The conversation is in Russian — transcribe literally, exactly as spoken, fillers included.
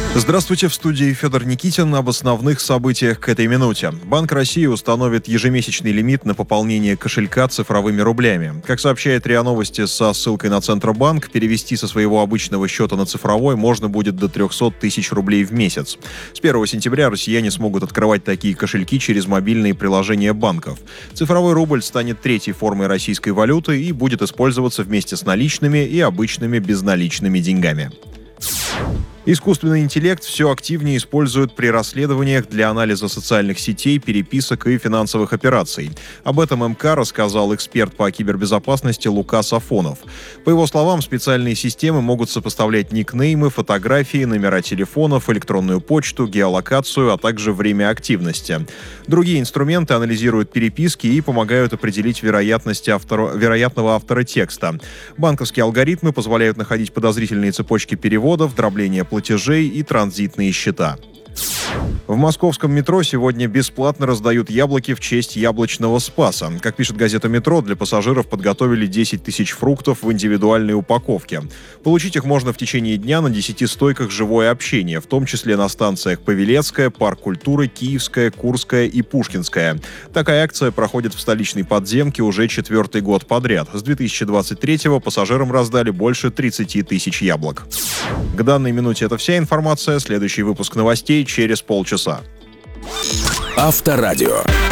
Здравствуйте, в студии Федор Никитин. Об основных событиях к этой минуте. Банк России установит ежемесячный лимит на пополнение кошелька цифровыми рублями. Как сообщает РИА Новости со ссылкой на Центробанк, перевести со своего обычного счета на цифровой можно будет до триста тысяч рублей в месяц. С первого сентября россияне смогут открывать такие кошельки через мобильные приложения банков. Цифровой рубль станет третьей формой российской валюты и будет использоваться вместе с наличными и обычными безналичными деньгами. Искусственный интеллект все активнее используют при расследованиях для анализа социальных сетей, переписок и финансовых операций. Об этом МК рассказал эксперт по кибербезопасности Лука Сафонов. По его словам, специальные системы могут сопоставлять никнеймы, фотографии, номера телефонов, электронную почту, геолокацию, а также время активности. Другие инструменты анализируют переписки и помогают определить вероятность автора, вероятного автора текста. Банковские алгоритмы позволяют находить подозрительные цепочки переводов, дробление платежей и транзитные счета. В московском метро сегодня бесплатно раздают яблоки в честь яблочного Спаса. Как пишет газета «Метро», для пассажиров подготовили десять тысяч фруктов в индивидуальной упаковке. Получить их можно в течение дня на десяти стойках «Живое общение», в том числе на станциях Павелецкая, Парк культуры, Киевская, Курская и Пушкинская. Такая акция проходит в столичной подземке уже четвертый год подряд. С две тысячи двадцать третьего пассажирам раздали больше тридцати тысяч яблок. К данной минуте это вся информация. Следующий выпуск новостей через полчаса. Авторадио.